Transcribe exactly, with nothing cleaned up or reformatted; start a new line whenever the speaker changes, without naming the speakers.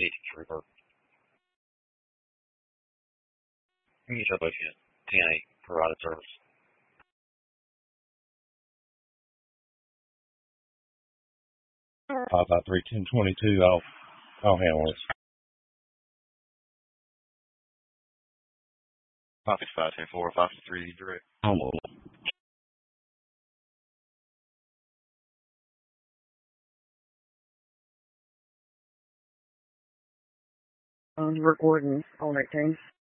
eight Trooper. English Elbow Unit, ten eight, provided service.
five five three, ten twenty-two, I'll, I'll handle it.
five six five, ten four, five six three, direct.
Almost.
Um, Rick Gordon, all nineteen.